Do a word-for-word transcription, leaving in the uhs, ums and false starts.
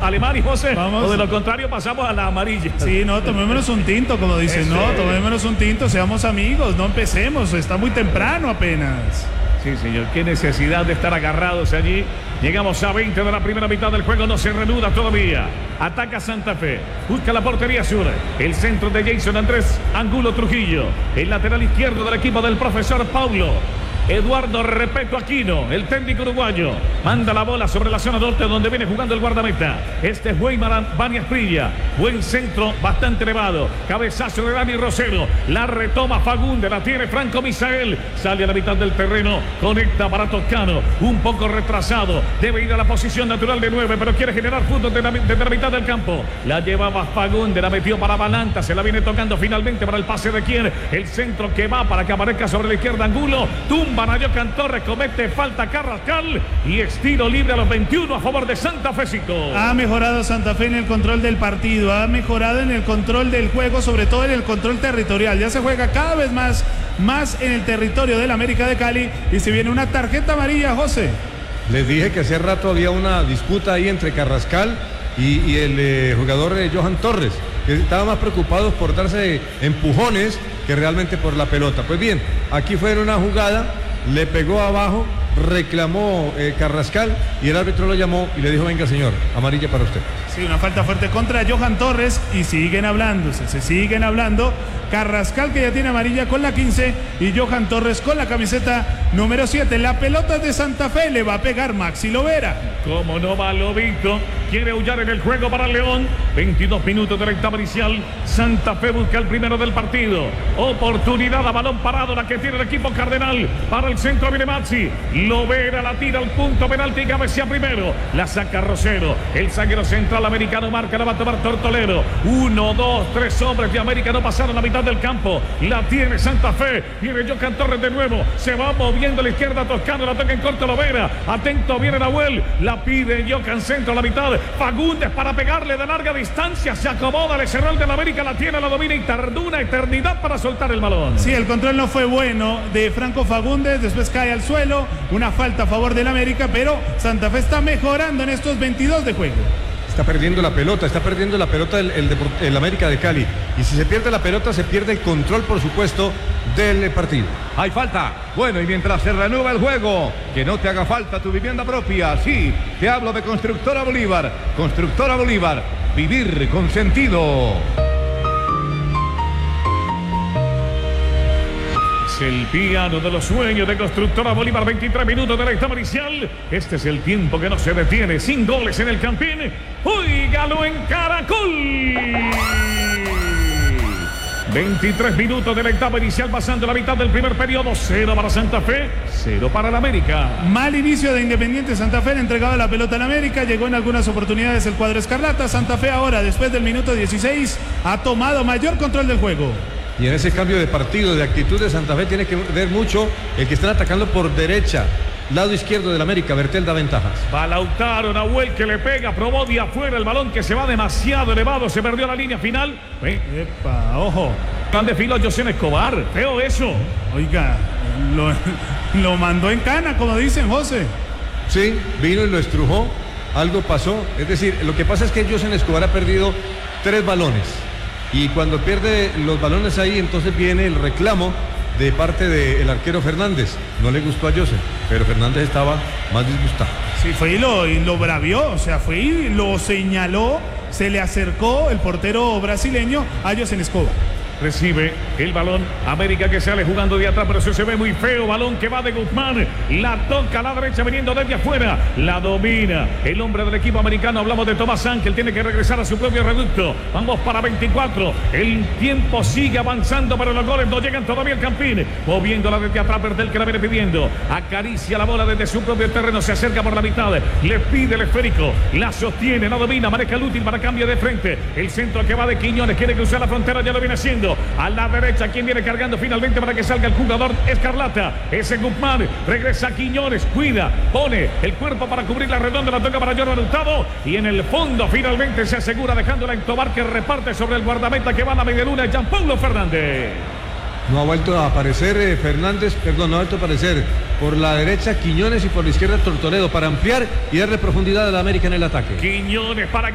Alemania, José. Vamos. O de lo contrario pasamos a la amarilla. Sí, no, tomémonos un tinto, como dicen. Eso. No, tomémonos un tinto, seamos amigos, no empecemos, está muy temprano apenas. Sí, señor, qué necesidad de estar agarrados allí. Llegamos a veinte de la primera mitad del juego, no se reanuda todavía. Ataca Santa Fe, busca la portería sur. El centro de Jason Andrés Angulo Trujillo. El lateral izquierdo del equipo del profesor Paulo Eduardo Repeto Aquino, el técnico uruguayo, manda la bola sobre la zona norte donde viene jugando el guardameta. Este es Weimar Banias Prilla. Buen centro, bastante elevado. Cabezazo de Dani Rosero. La retoma Fagunde, la tiene Franco Misael. Sale a la mitad del terreno, conecta para Toscano. Un poco retrasado, debe ir a la posición natural de nueve, pero quiere generar fútbol desde la, desde la mitad del campo. La llevaba Fagunde, la metió para Balanta, se la viene tocando finalmente para el pase de quien. El centro que va para que aparezca sobre la izquierda Angulo. Tumba Johan Torres, comete falta Carrascal y estilo libre a los veintiuno a favor de Santa Fécico. Ha mejorado Santa Fe en el control del partido, ha mejorado en el control del juego, sobre todo en el control territorial. Ya se juega cada vez más, más en el territorio del América de Cali y se viene una tarjeta amarilla, José. Les dije que hace rato había una disputa ahí entre Carrascal y, y el eh, jugador eh, Johan Torres, que estaban más preocupados por darse empujones que realmente por la pelota. Pues bien, aquí fue en una jugada, le pegó abajo, reclamó eh, Carrascal y el árbitro lo llamó y le dijo: venga señor, amarilla para usted. Sí, una falta fuerte contra Johan Torres y siguen hablándose, se siguen hablando. Carrascal, que ya tiene amarilla con la quince, y Johan Torres con la camiseta número siete. La pelota de Santa Fe, le va a pegar Maxi Lovera. Como no va Lobito, quiere huyar en el juego para León. veintidós minutos de la etapa inicial. Santa Fe busca el primero del partido. Oportunidad a balón parado, la que tiene el equipo cardenal. Para el centro viene Maxi. Lovera la tira al punto penalti y cabecea primero. La saca Rosero. El zaguero central americano marca, la va a tomar Tortolero. Uno, dos, tres hombres de América no pasaron la mitad del campo. La tiene Santa Fe. Viene Johan Torres de nuevo. Se va moviendo a la izquierda Toscano. La toca en corto Lovera. Atento viene Nahuel. La pide Johan centro a la mitad. Fagundes para pegarle de larga distancia. Se acomoda. Le cerró el de la América. La tiene, la domina y tardó una eternidad para soltar el balón. Sí, el control no fue bueno de Franco Fagundes. Después cae al suelo. Una falta a favor del América. Pero Santa Fe está mejorando en estos veintidós de juego. Está perdiendo la pelota, está perdiendo la pelota el, el, el América de Cali. Y si se pierde la pelota, se pierde el control, por supuesto, del partido. Hay falta. Bueno, y mientras se reanuda el juego, que no te haga falta tu vivienda propia. Sí, te hablo de Constructora Bolívar. Constructora Bolívar. Vivir con sentido. El piano de los sueños de Constructora Bolívar. Veintitrés minutos de la etapa inicial. Este es el tiempo que no se detiene. Sin goles en el Campín. ¡Óigalo en Caracol! veintitrés minutos de la etapa inicial, pasando la mitad del primer periodo. Cero para Santa Fe, cero para el América. Mal inicio de Independiente Santa Fe, le entregaba la pelota al América, llegó en algunas oportunidades el cuadro escarlata. Santa Fe ahora, después del minuto dieciséis, ha tomado mayor control del juego. Y en ese cambio de partido, de actitud de Santa Fe, tiene que ver mucho el que están atacando por derecha. Lado izquierdo del América, Bertel da ventajas. Va Lautaro, Nahuel que le pega, probó de afuera el balón que se va demasiado elevado, se perdió la línea final. ¿Eh? Epa, ojo. Van de filo a José Escobar, feo eso. Oiga, lo, lo mandó en cana, como dicen, José. Sí, vino y lo estrujó, algo pasó. Es decir, lo que pasa es que José Escobar ha perdido tres balones. Y cuando pierde los balones ahí, entonces viene el reclamo de parte del arquero Fernández. No le gustó a José, pero Fernández estaba más disgustado. Sí, fue y lo, y lo bravió, o sea, fue y lo señaló, se le acercó el portero brasileño a José Escobar. Recibe el balón América, que sale jugando de atrás, pero eso se ve muy feo. Balón que va de Guzmán, la toca a la derecha viniendo desde afuera, la domina el hombre del equipo americano. Hablamos de Tomás Ángel, tiene que regresar a su propio reducto. Vamos para veinticuatro, el tiempo sigue avanzando, pero los goles no llegan todavía al Campín. Moviéndola desde atrás, Bertel que la viene pidiendo, acaricia la bola desde su propio terreno, se acerca por la mitad, le pide el esférico, la sostiene, la domina, maneja el útil para cambio de frente. El centro que va de Quiñones, quiere cruzar la frontera, ya lo viene haciendo. A la derecha, quien viene cargando finalmente para que salga el jugador escarlata. Ese Guzmán, regresa Quiñones, cuida, pone el cuerpo para cubrir la redonda, la toca para Jordan Hurtado. Y en el fondo finalmente se asegura dejándola en Tobar, que reparte sobre el guardameta que va a la medialuna, Jean Paulo Fernández. No ha vuelto a aparecer eh, Fernández, perdón, no ha vuelto a aparecer por la derecha Quiñones y por la izquierda Tortoledo para ampliar y darle profundidad a la América en el ataque. Quiñones para